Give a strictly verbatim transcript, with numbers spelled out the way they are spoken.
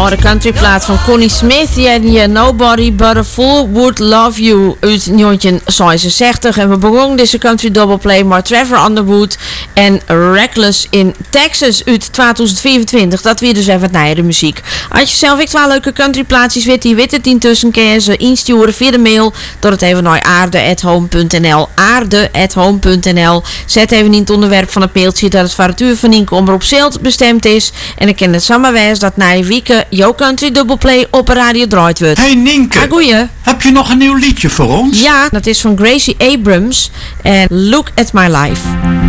mooie countryplaat van Connie Smith. En je Nobody But A Fool Would Love You uit negentien zesenzestig. En we begonnen deze country doubleplay met Trevor Underwood en Reckless in Texas uit tweeduizend vierentwintig. Dat weer dus even naar de muziek. Als je zelf ook wel leuke countryplaatjes weet, die weet het intussen kun je ze insturen via de mail door het even naar aarde at home punt n l. aarde at home punt n l. Zet even in het onderwerp van het mailtje dat het voor het uur van Nienke Omroep Zeelt bestemd is. En dan kan het samen wijs dat na een week jouw country doubleplay op een radio draait wordt. Hey Nienke, ah, goeie. Heb je nog een nieuw liedje voor ons? Ja, dat is van Gracie Abrams en Look at My Life.